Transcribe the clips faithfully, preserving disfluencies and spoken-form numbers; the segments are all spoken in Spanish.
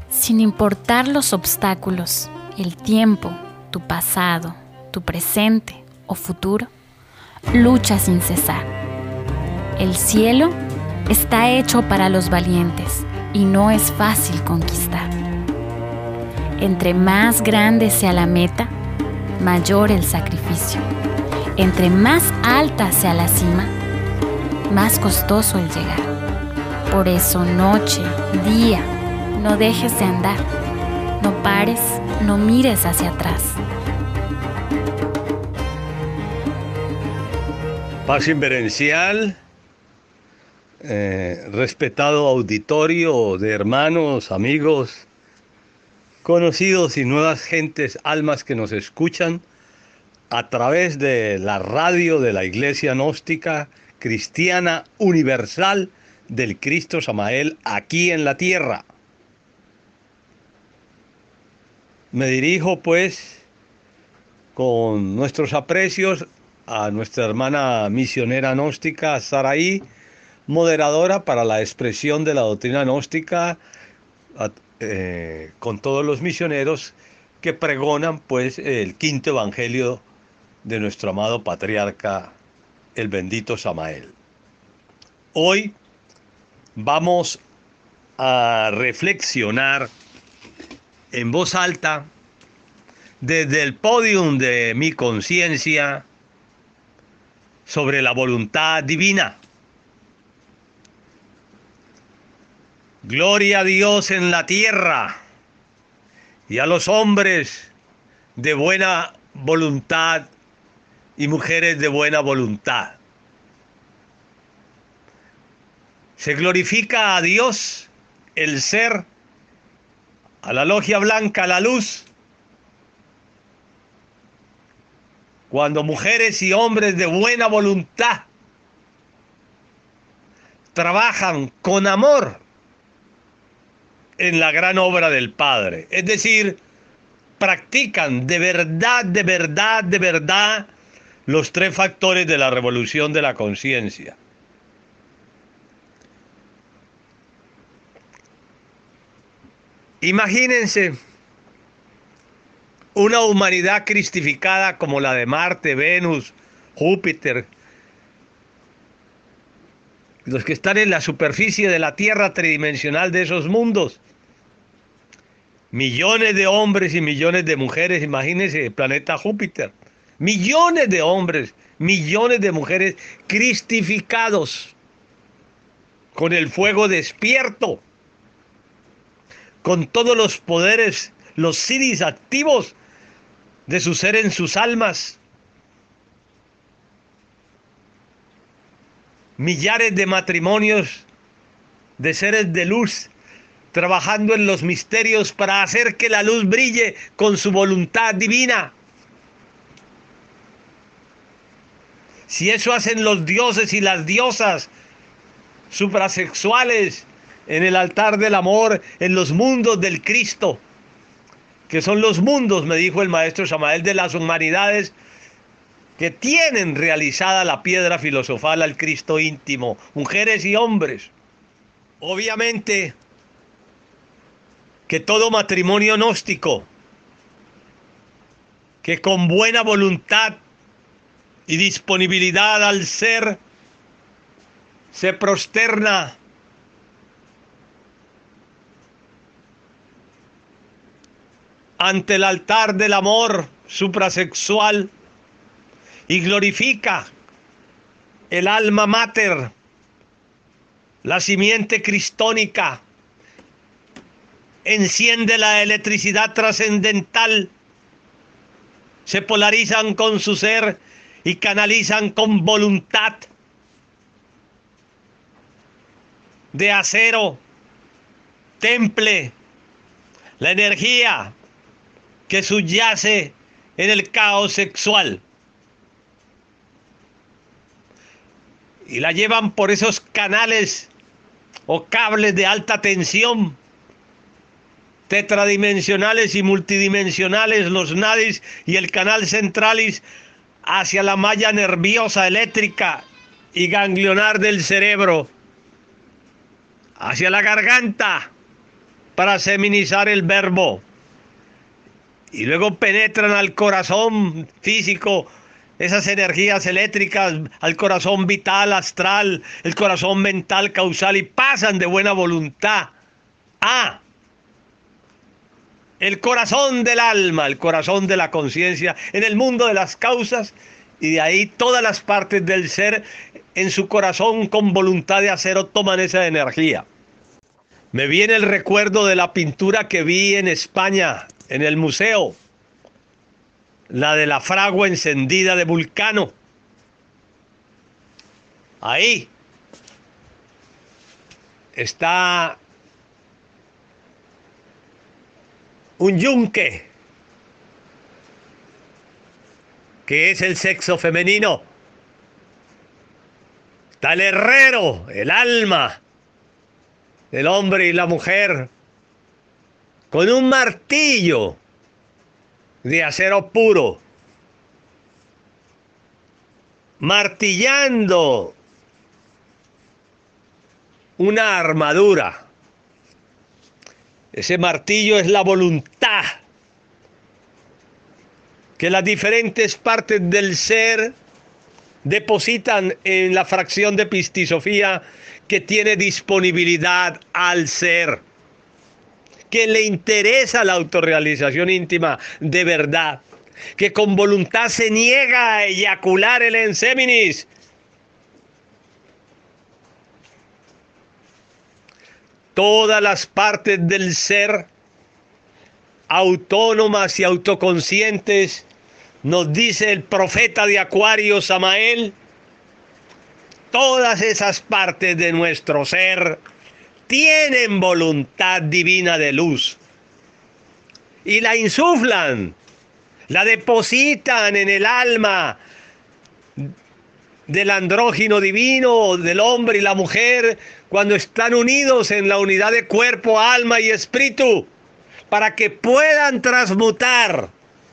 Sin importar los obstáculos, el tiempo, tu pasado, tu presente o futuro, lucha sin cesar. El cielo está hecho para los valientes y no es fácil conquistar. Entre más grande sea la meta, mayor el sacrificio. Entre más alta sea la cima, más costoso el llegar. Por eso noche, día, no dejes de andar. No pares, no mires hacia atrás. Paz inverencial, eh, respetado auditorio de hermanos, amigos, conocidos y nuevas gentes, almas que nos escuchan a través de la radio de la Iglesia Gnóstica Cristiana Universal del Cristo Samael aquí en la tierra. Me dirijo pues con nuestros aprecios a nuestra hermana misionera gnóstica Saraí, moderadora para la expresión de la doctrina gnóstica eh, con todos los misioneros que pregonan pues el quinto evangelio de nuestro amado patriarca, el bendito Samael. Hoy vamos a reflexionar en voz alta desde el podium de mi conciencia sobre la voluntad divina. Gloria a Dios en la tierra y a los hombres de buena voluntad y mujeres de buena voluntad. Se glorifica a Dios, el ser, a la logia blanca, la luz, cuando mujeres y hombres de buena voluntad trabajan con amor en la gran obra del Padre. Es decir, practican de verdad, de verdad, de verdad los tres factores de la revolución de la conciencia. Imagínense una humanidad cristificada como la de Marte, Venus, Júpiter, los que están en la superficie de la Tierra tridimensional de esos mundos. Millones de hombres y millones de mujeres, imagínense el planeta Júpiter. Millones de hombres, millones de mujeres cristificados, con el fuego despierto, con todos los poderes, los siris activos de su ser en sus almas. Millares de matrimonios de seres de luz trabajando en los misterios para hacer que la luz brille con su voluntad divina. Si eso hacen los dioses y las diosas suprasexuales en el altar del amor, en los mundos del Cristo, que son los mundos, me dijo el maestro Samael, de las humanidades que tienen realizada la piedra filosofal al Cristo íntimo, mujeres y hombres. Obviamente que todo matrimonio gnóstico que con buena voluntad y disponibilidad al ser se prosterna ante el altar del amor suprasexual y glorifica el alma mater, la simiente cristónica, enciende la electricidad trascendental, se polarizan con su ser y canalizan con voluntad de acero, temple la energía que subyace en el caos sexual y la llevan por esos canales o cables de alta tensión, tetradimensionales y multidimensionales, los nadis y el canal centralis, hacia la malla nerviosa, eléctrica y ganglionar del cerebro, hacia la garganta para seminizar el verbo. Y luego penetran al corazón físico esas energías eléctricas, al corazón vital, astral, el corazón mental, causal, y pasan de buena voluntad a el corazón del alma, el corazón de la conciencia, en el mundo de las causas, y de ahí todas las partes del ser en su corazón con voluntad de acero toman esa energía. Me viene el recuerdo de la pintura que vi en España, en el museo, la de la fragua encendida de Vulcano. Ahí está un yunque, que es el sexo femenino. Está el herrero, el alma del hombre y la mujer, con un martillo de acero puro, martillando una armadura. Ese martillo es la voluntad que las diferentes partes del ser depositan en la fracción de Pistisofía que tiene disponibilidad al ser, que le interesa la autorrealización íntima de verdad, que con voluntad se niega a eyacular el enseminis. Todas las partes del ser, autónomas y autoconscientes, nos dice el profeta de Acuario, Samael, todas esas partes de nuestro ser tienen voluntad divina de luz y la insuflan, la depositan en el alma del andrógino divino, del hombre y la mujer, cuando están unidos en la unidad de cuerpo, alma y espíritu, para que puedan transmutar.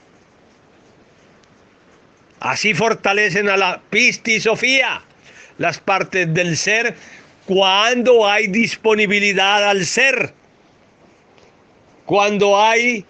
Así fortalecen a la Pistisofía las partes del ser cuando hay disponibilidad al ser, cuando hay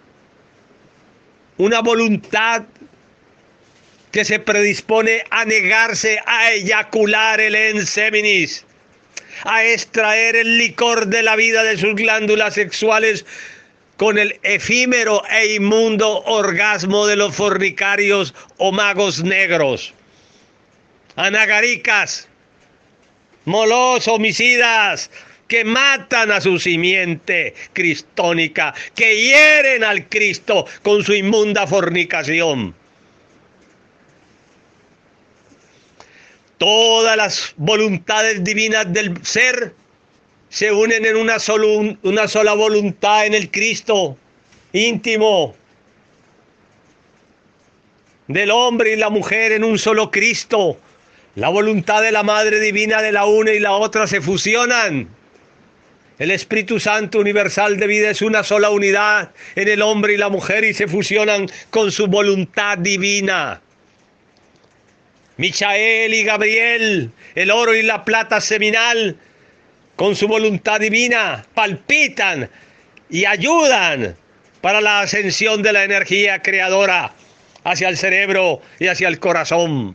una voluntad que se predispone a negarse a eyacular el enseminis, a extraer el licor de la vida de sus glándulas sexuales con el efímero e inmundo orgasmo de los fornicarios o magos negros, anagaricas, molos homicidas, que matan a su simiente cristónica, que hieren al Cristo con su inmunda fornicación. Todas las voluntades divinas del ser se unen en una, solo, una sola voluntad en el Cristo íntimo del hombre y la mujer, en un solo Cristo. La voluntad de la Madre Divina de la una y la otra se fusionan. El Espíritu Santo universal de vida es una sola unidad en el hombre y la mujer y se fusionan con su voluntad divina. Michael y Gabriel, el oro y la plata seminal, con su voluntad divina, palpitan y ayudan para la ascensión de la energía creadora hacia el cerebro y hacia el corazón.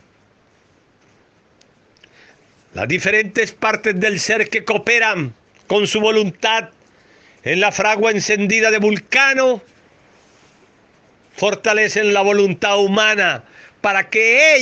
Las diferentes partes del ser que cooperan con su voluntad en la fragua encendida de Vulcano fortalecen la voluntad humana para que ella